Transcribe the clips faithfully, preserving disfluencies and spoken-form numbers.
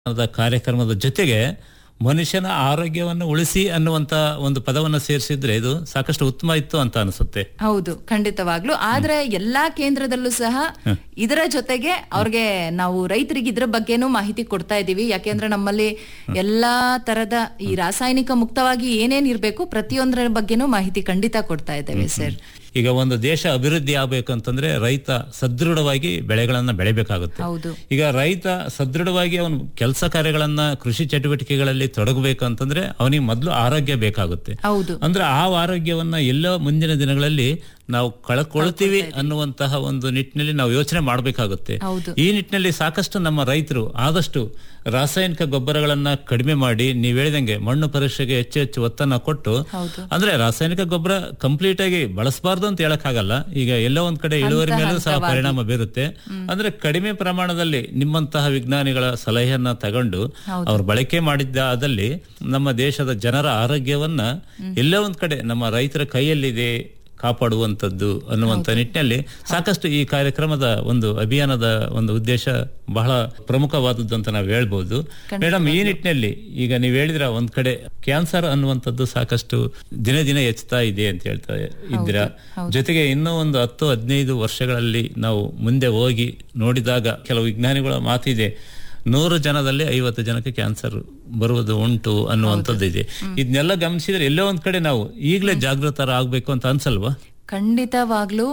ಕಾರ್ಯಕ್ರಮದ ಜೊತೆಗೆ ಮನುಷ್ಯನ ಆರೋಗ್ಯವನ್ನು ಉಳಿಸಿ ಅನ್ನುವಂತ ಒಂದು ಪದವನ್ನು ಸೇರಿಸಿದ್ರೆ ಇದು ಸಾಕಷ್ಟು ಉತ್ತಮ ಇತ್ತು ಅಂತ ಅನಿಸುತ್ತೆ. ಹೌದು, ಖಂಡಿತವಾಗ್ಲು. ಆದ್ರೆ ಎಲ್ಲಾ ಕೇಂದ್ರದಲ್ಲೂ ಸಹ ಇದರ ಜೊತೆಗೆ ಅವ್ರಿಗೆ ನಾವು ರೈತರಿಗೆ ಇದ್ರ ಬಗ್ಗೆನೂ ಮಾಹಿತಿ ಕೊಡ್ತಾ ಇದೀವಿ. ಯಾಕೆಂದ್ರೆ ನಮ್ಮಲ್ಲಿ ಎಲ್ಲಾ ತರದ ಈ ರಾಸಾಯನಿಕ ಮುಕ್ತವಾಗಿ ಏನೇನ್ ಇರ್ಬೇಕು ಪ್ರತಿಯೊಂದರ ಬಗ್ಗೆನೂ ಮಾಹಿತಿ ಖಂಡಿತ ಕೊಡ್ತಾ ಇದ್ದೇವೆ ಸರ್. ಈಗ ಒಂದು ದೇಶ ಅಭಿವೃದ್ಧಿ ಆಗ್ಬೇಕು ಅಂತಂದ್ರೆ ರೈತ ಸದೃಢವಾಗಿ ಬೆಳೆಗಳನ್ನ ಬೆಳಿಬೇಕಾಗುತ್ತೆ. ಈಗ ರೈತ ಸದೃಢವಾಗಿ ಅವನು ಕೆಲಸ ಕಾರ್ಯಗಳನ್ನ ಕೃಷಿ ಚಟುವಟಿಕೆಗಳಲ್ಲಿ ತೊಡಗಬೇಕು ಅಂತಂದ್ರೆ ಅವನಿಗೆ ಮೊದಲು ಆರೋಗ್ಯ ಬೇಕಾಗುತ್ತೆ. ಅಂದ್ರೆ ಆ ಆರೋಗ್ಯವನ್ನ ಎಲ್ಲೋ ಮುಂದಿನ ದಿನಗಳಲ್ಲಿ ನಾವು ಕಳ್ಕೊಳ್ತೀವಿ ಅನ್ನುವಂತಹ ಒಂದು ನಿಟ್ಟಿನಲ್ಲಿ ನಾವು ಯೋಚನೆ ಮಾಡಬೇಕಾಗುತ್ತೆ. ಈ ನಿಟ್ಟಿನಲ್ಲಿ ಸಾಕಷ್ಟು ನಮ್ಮ ರೈತರು ಆದಷ್ಟು ರಾಸಾಯನಿಕ ಗೊಬ್ಬರಗಳನ್ನ ಕಡಿಮೆ ಮಾಡಿ, ನೀವ್ ಹೇಳಿದಂಗೆ ಮಣ್ಣು ಪರೀಕ್ಷೆಗೆ ಹೆಚ್ಚು ಹೆಚ್ಚು ಒತ್ತನ್ನ ಕೊಟ್ಟು, ಅಂದ್ರೆ ರಾಸಾಯನಿಕ ಗೊಬ್ಬರ ಕಂಪ್ಲೀಟ್ ಆಗಿ ಬಳಸಬಾರ್ದು ಅಂತ ಹೇಳಕ್ ಆಗಲ್ಲ. ಈಗ ಎಲ್ಲೋ ಒಂದ್ ಕಡೆ ಇಳುವರಿ ಮೇಲೂ ಸಹ ಪರಿಣಾಮ ಬೀರುತ್ತೆ. ಅಂದ್ರೆ ಕಡಿಮೆ ಪ್ರಮಾಣದಲ್ಲಿ ನಿಮ್ಮಂತಹ ವಿಜ್ಞಾನಿಗಳ ಸಲಹೆಯನ್ನ ತಗೊಂಡು ಅವ್ರು ಬಳಕೆ ಮಾಡಿದ್ದಾದಲ್ಲಿ ನಮ್ಮ ದೇಶದ ಜನರ ಆರೋಗ್ಯವನ್ನ ಎಲ್ಲೋ ಒಂದ್ ಕಡೆ ನಮ್ಮ ರೈತರ ಕೈಯಲ್ಲಿದೆ ಕಾಪಾಡುವಂಥದ್ದು ಅನ್ನುವಂಥ ನಿಟ್ಟಿನಲ್ಲಿ ಸಾಕಷ್ಟು ಈ ಕಾರ್ಯಕ್ರಮದ ಒಂದು ಅಭಿಯಾನದ ಒಂದು ಉದ್ದೇಶ ಬಹಳ ಪ್ರಮುಖವಾದದ್ದು ಅಂತ ನಾವು ಹೇಳ್ಬೋದು. ಮೇಡಮ್, ಈ ನಿಟ್ಟಿನಲ್ಲಿ ಈಗ ನೀವು ಹೇಳಿದ್ರ ಒಂದ್ ಕಡೆ ಕ್ಯಾನ್ಸರ್ ಅನ್ನುವಂಥದ್ದು ಸಾಕಷ್ಟು ದಿನೇ ದಿನೇ ಹೆಚ್ಚುತ್ತಾ ಇದೆ ಅಂತ ಹೇಳ್ತಾ ಇದ್ದೀರಾ. ಜೊತೆಗೆ ಇನ್ನೂ ಒಂದು ಹತ್ತು ಹದಿನೈದು ವರ್ಷಗಳಲ್ಲಿ ನಾವು ಮುಂದೆ ಹೋಗಿ ನೋಡಿದಾಗ ಕೆಲವು ವಿಜ್ಞಾನಿಗಳ ಮಾತಿದೆ, ನೂರು ಜನದಲ್ಲಿ ಐವತ್ತು ಜನಕ್ಕೆ ಕ್ಯಾನ್ಸರ್ ಬರುವುದು ಉಂಟು ಅನ್ನುವಂಥದ್ದು ಇದೆ. ಇದನ್ನೆಲ್ಲ ಗಮನಿಸಿದ್ರೆ ಎಲ್ಲೋ ಒಂದ್ ಕಡೆ ನಾವು ಈಗಲೇ ಜಾಗೃತರಾಗಬೇಕು ಅಂತ ಅನ್ಸಲ್ವಾ? ಖಂಡಿತವಾಗ್ಲೂ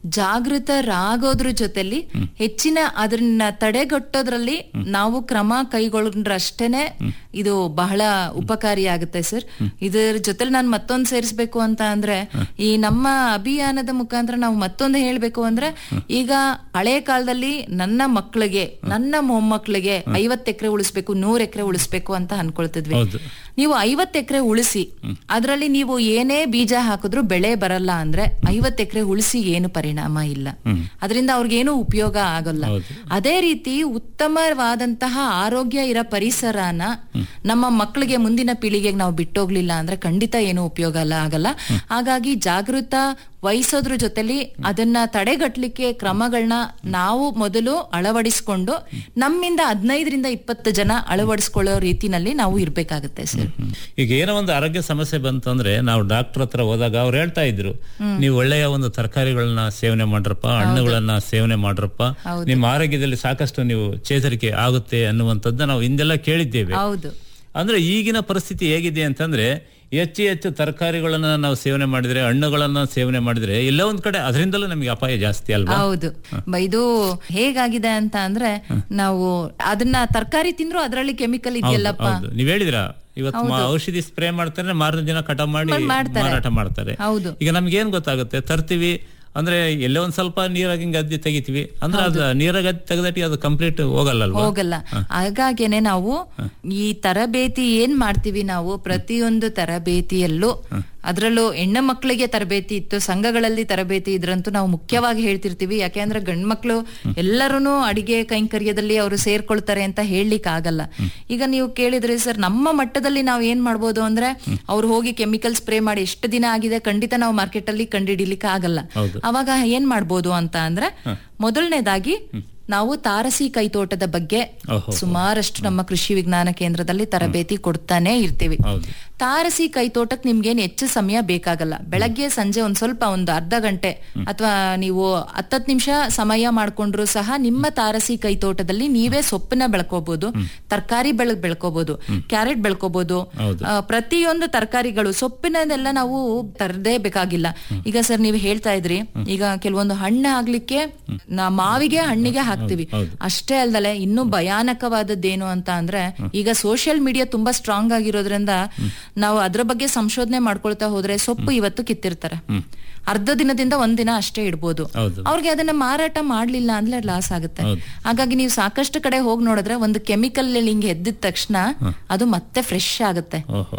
ಜಾಗೃತರಾಗೋದ್ರ ಜೊತೆಲಿ ಹೆಚ್ಚಿನ ಅದನ್ನ ತಡೆಗಟ್ಟೋದ್ರಲ್ಲಿ ನಾವು ಕ್ರಮ ಕೈಗೊಳ್ಳೋದ್ರಷ್ಟೇನೆ ಇದು ಬಹಳ ಉಪಕಾರಿಯಾಗುತ್ತೆ ಸರ್. ಇದರ ಜೊತೆಲಿ ನಾನು ಮತ್ತೊಂದು ಸೇರಿಸ್ಬೇಕು ಅಂತ ಅಂದ್ರೆ, ಈ ನಮ್ಮ ಅಭಿಯಾನದ ಮುಖಾಂತರ ನಾವು ಮತ್ತೊಂದು ಹೇಳ್ಬೇಕು ಅಂದ್ರೆ, ಈಗ ಹಳೆ ಕಾಲದಲ್ಲಿ ನನ್ನ ಮಕ್ಕಳಿಗೆ ನನ್ನ ಮೊಮ್ಮಕ್ಕಳಿಗೆ ಐವತ್ತು ಎಕರೆ ಉಳಿಸ್ಬೇಕು, ನೂರ್ ಎಕರೆ ಉಳಿಸ್ಬೇಕು ಅಂತ ಅನ್ಕೊಳ್ತಿದ್ವಿ. ನೀವು ಐವತ್ತು ಎಕರೆ ಉಳಿಸಿ ಅದರಲ್ಲಿ ನೀವು ಏನೇ ಬೀಜ ಹಾಕಿದ್ರು ಬೆಳೆ ಬರಲ್ಲ ಅಂದ್ರೆ ಐವತ್ತು ಎಕರೆ ಉಳಿಸಿ ಏನು ಪರಿಣಾಮ ಇಲ್ಲ, ಅದರಿಂದ ಅವ್ರಿಗೇನು ಉಪಯೋಗ ಆಗಲ್ಲ. ಅದೇ ರೀತಿ ಉತ್ತಮವಾದಂತಹ ಆರೋಗ್ಯ ಇರೋ ಪರಿಸರನ ನಮ್ಮ ಮಕ್ಕಳಿಗೆ, ಮುಂದಿನ ಪೀಳಿಗೆಗೆ ನಾವು ಬಿಟ್ಟೋಗ್ಲಿಲ್ಲ ಅಂದ್ರೆ ಖಂಡಿತ ಏನು ಉಪಯೋಗ ಅಲ್ಲ ಆಗಲ್ಲ. ಹಾಗಾಗಿ ಜಾಗೃತ ವಹಿಸೋದ್ರ ಜೊತೆಲಿ ಅದನ್ನ ತಡೆಗಟ್ಟಲಿಕ್ಕೆ ಕ್ರಮಗಳನ್ನ ನಾವು ಮೊದಲು ಅಳವಡಿಸ್ಕೊಂಡು ನಮ್ಮಿಂದ ಹದಿನೈದರಿಂದ ಇಪ್ಪತ್ತು ಜನ ಅಳವಡಿಸ್ಕೊಳ್ಳೋ ರೀತಿನಲ್ಲಿ ನಾವು ಇರ್ಬೇಕಾಗುತ್ತೆ ಸರ್. ಈಗ ಏನೋ ಒಂದು ಆರೋಗ್ಯ ಸಮಸ್ಯೆ ಬಂತಂದ್ರೆ ನಾವು ಡಾಕ್ಟರ್ ಹತ್ರ ಹೋದಾಗ ಅವ್ರು ಹೇಳ್ತಾ ಇದ್ರು, ನೀವು ಒಳ್ಳೆಯ ಒಂದು ತರಕಾರಿಗಳನ್ನ ಸೇವನೆ ಮಾಡ್ರಪ್ಪ, ಹಣ್ಣುಗಳನ್ನ ಸೇವನೆ ಮಾಡ್ರಪ್ಪ, ನಿಮ್ಮ ಆರೋಗ್ಯದಲ್ಲಿ ಸಾಕಷ್ಟು ನೀವು ಚೇತರಿಕೆ ಆಗುತ್ತೆ ಅನ್ನುವಂಥದ್ದನ್ನ ನಾವು ಹಿಂದೆಲ್ಲ ಕೇಳಿದ್ದೇವೆ. ಅಂದ್ರೆ ಈಗಿನ ಪರಿಸ್ಥಿತಿ ಹೇಗಿದೆ ಅಂತಂದ್ರೆ, ಹೆಚ್ಚು ಹೆಚ್ಚು ತರಕಾರಿಗಳನ್ನ ನಾವು ಸೇವನೆ ಮಾಡಿದ್ರೆ, ಹಣ್ಣುಗಳನ್ನ ಸೇವನೆ ಮಾಡಿದ್ರೆ ಎಲ್ಲ ಒಂದ್ ಕಡೆ ಅದರಿಂದಲೂ ನಮಗೆ ಅಪಾಯ ಜಾಸ್ತಿ ಅಲ್ವಾ? ಹೌದು, ಇದು ಹೇಗಾಗಿದೆ ಅಂತ ಅಂದ್ರೆ, ನಾವು ಅದನ್ನ ತರಕಾರಿ ತಿಂದ್ರು ಅದರಲ್ಲಿ ಕೆಮಿಕಲ್ ಇದೆಯಲ್ಲಪ್ಪ. ನೀವ್ ಹೇಳಿದ್ರ ಇವತ್ತು ಔಷಧಿ ಸ್ಪ್ರೇ ಮಾಡ್ತಾರೆ, ಮಾರನೇ ದಿನ ಕಟಾವ್ ಮಾಡಿ ಮಾರಾಟ ಮಾಡ್ತಾರೆ. ಈಗ ನಮ್ಗೆ ಏನ್ ಗೊತ್ತಾಗುತ್ತೆ, ತರ್ತೀವಿ ಅಂದ್ರೆ ಎಲ್ಲೋ ಒಂದ್ ಸ್ವಲ್ಪ ನೀರಾಗಿ ಗದ್ದೆ ತೆಗಿತೀವಿ ಅಂದ್ರೆ ಅದು ನೀರಾಗ ಗದ್ದೆ ತೆಗೆದಟ್ಟಿ ಅದು ಕಂಪ್ಲೀಟ್ ಹೋಗಲ್ಲ ಹೋಗಲ್ಲ ಹಾಗಾಗೇನೆ ನಾವು ಈ ತರಬೇತಿ ಏನ್ ಮಾಡ್ತೀವಿ, ನಾವು ಪ್ರತಿಯೊಂದು ತರಬೇತಿಯಲ್ಲೂ ಅದ್ರಲ್ಲೂ ಹೆಣ್ಣು ಮಕ್ಕಳಿಗೆ ತರಬೇತಿ ಇತ್ತು, ಸಂಘಗಳಲ್ಲಿ ತರಬೇತಿ ಇದ್ರಂತೂ ನಾವು ಮುಖ್ಯವಾಗಿ ಹೇಳ್ತಿರ್ತೀವಿ. ಯಾಕೆಂದ್ರೆ ಗಂಡ್ ಮಕ್ಳು ಎಲ್ಲರೂ ಅಡಿಗೆ ಕೈಂಕರ್ಯದಲ್ಲಿ ಅವರು ಸೇರ್ಕೊಳ್ತಾರೆ ಅಂತ ಹೇಳಲಿಕ್ಕೆ ಆಗಲ್ಲ. ಈಗ ನೀವು ಕೇಳಿದ್ರೆ ಸರ್, ನಮ್ಮ ಮಟ್ಟದಲ್ಲಿ ನಾವು ಏನ್ ಮಾಡ್ಬೋದು ಅಂದ್ರೆ, ಅವ್ರು ಹೋಗಿ ಕೆಮಿಕಲ್ ಸ್ಪ್ರೇ ಮಾಡಿ ಎಷ್ಟು ದಿನ ಆಗಿದೆ ಖಂಡಿತ ನಾವು ಮಾರ್ಕೆಟ್ ಅಲ್ಲಿ ಕಂಡುಹಿಡಿಲಿಕ್ಕೆ ಆಗಲ್ಲ. ಅವಾಗ ಏನ್ ಮಾಡ್ಬೋದು ಅಂತ ಅಂದ್ರೆ, ಮೊದಲನೇದಾಗಿ ನಾವು ತಾರಸಿ ಕೈತೋಟದ ಬಗ್ಗೆ ಸುಮಾರಷ್ಟು ನಮ್ಮ ಕೃಷಿ ವಿಜ್ಞಾನ ಕೇಂದ್ರದಲ್ಲಿ ತರಬೇತಿ ಕೊಡ್ತಾನೆ ಇರ್ತೀವಿ. ತಾರಸಿ ಕೈತೋಟಕ್ ನಿಮ್ಗೇನ್ ಹೆಚ್ಚು ಸಮಯ ಬೇಕಾಗಲ್ಲ. ಬೆಳಗ್ಗೆ ಸಂಜೆ ಒಂದ್ ಸ್ವಲ್ಪ ಒಂದು ಅರ್ಧ ಗಂಟೆ ಅಥವಾ ನೀವು ಹತ್ತತ್ತು ನಿಮಿಷ ಸಮಯ ಮಾಡ್ಕೊಂಡ್ರು ಸಹ ನಿಮ್ಮ ತಾರಸಿ ಕೈತೋಟದಲ್ಲಿ ನೀವೇ ಸೊಪ್ಪನ್ನ ಬೆಳ್ಕೋಬಹುದು, ತರಕಾರಿ ಬೆಳ ಬೆಳ್ಕೋಬಹುದು, ಕ್ಯಾರೆಟ್ ಬೆಳ್ಕೋಬಹುದು. ಪ್ರತಿಯೊಂದು ತರಕಾರಿಗಳು, ಸೊಪ್ಪಿನದೆಲ್ಲ ನಾವು ತರದೇ ಬೇಕಾಗಿಲ್ಲ. ಈಗ ಸರ್ ನೀವು ಹೇಳ್ತಾ ಇದ್ರಿ, ಈಗ ಕೆಲವೊಂದು ಹಣ್ಣು ಆಗ್ಲಿಕ್ಕೆ ನಾ ಮಾವಿಗೆ ಹಣ್ಣಿಗೆ ಹಾಕ್ತಿವಿ. ಅಷ್ಟೇ ಅಲ್ದಲೆ ಇನ್ನೂ ಭಯಾನಕವಾದದ್ದೇನು ಅಂತ ಅಂದ್ರೆ, ಈಗ ಸೋಷಿಯಲ್ ಮೀಡಿಯಾ ತುಂಬಾ ಸ್ಟ್ರಾಂಗ್ ಆಗಿರೋದ್ರಿಂದ ನಾವು ಅದ್ರ ಬಗ್ಗೆ ಸಂಶೋಧನೆ ಮಾಡ್ಕೊಳ್ತಾ ಹೋದ್ರೆ, ಸೊಪ್ಪು ಇವತ್ತು ಕಿತ್ತಿರ್ತಾರೆ, ಅರ್ಧ ದಿನದಿಂದ ಒಂದ್ ದಿನ ಅಷ್ಟೇ ಇಡ್ಬೋದು. ಅವ್ರಿಗೆ ಅದನ್ನ ಮಾರಾಟ ಮಾಡ್ಲಿಲ್ಲ ಅಂದ್ರೆ ಲಾಸ್ ಆಗುತ್ತೆ. ಹಾಗಾಗಿ ನೀವು ಸಾಕಷ್ಟು ಕಡೆ ಹೋಗಿ ನೋಡಿದ್ರೆ ಒಂದು ಕೆಮಿಕಲ್ ಹಿಂಗೆ ಎದ್ದಿದ ತಕ್ಷಣ ಅದು ಮತ್ತೆ ಫ್ರೆಶ್ ಆಗುತ್ತೆ.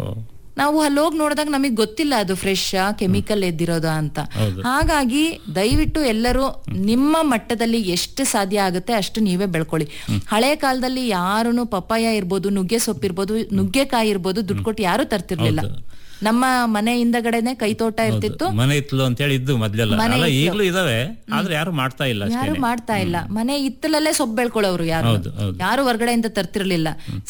ನಾವು ಅಲ್ಲಿ ಹೋಗಿ ನೋಡಿದಾಗ ನಮಗೆ ಗೊತ್ತಿಲ್ಲ ಅದು ಫ್ರೆಶ್ ಕೆಮಿಕಲ್ ಎದ್ದಿರೋದ ಅಂತ. ಹಾಗಾಗಿ ದಯವಿಟ್ಟು ಎಲ್ಲರೂ ನಿಮ್ಮ ಮಟ್ಟದಲ್ಲಿ ಎಷ್ಟು ಸಾಧ್ಯ ಆಗುತ್ತೆ ಅಷ್ಟು ನೀವೇ ಬೆಳ್ಕೊಳ್ಳಿ. ಹಳೆ ಕಾಲದಲ್ಲಿ ಯಾರು ಪಪ್ಪಾಯ ಇರ್ಬೋದು, ನುಗ್ಗೆ ಸೊಪ್ಪು ಇರ್ಬೋದು, ನುಗ್ಗೆಕಾಯಿ ಇರ್ಬೋದು ದುಡ್ಡು ಕೊಟ್ಟು ಯಾರು ತರ್ತಿರ್ಲಿಲ್ಲ. ನಮ್ಮ ಮನೆ ಹಿಂದಗಡೆನೆ ಕೈ ತೋಟ ಇರ್ತಿತ್ತು, ಮನೆ ಇತ್ತಲು ಅಂತ ಹೇಳಿ ಇದ್ದು ಮೊದ್ಲೆಲ್ಲ. ಈಗಲೂ ಇದಾವೆ, ಆದ್ರೆ ಯಾರು ಮಾಡ್ತಾ ಇಲ್ಲ, ಯಾರು ಮಾಡ್ತಾ ಇಲ್ಲ. ಮನೆ ಹಿತ್ತಲಲ್ಲೇ ಸೊಪ್ಪು ಬೆಳ್ಕೊಳ್ಳೋರು, ಯಾರು ಯಾರು ಹೊರಗಡೆಯಿಂದ ತರ್ತಿರ್ಲಿಲ್ಲ.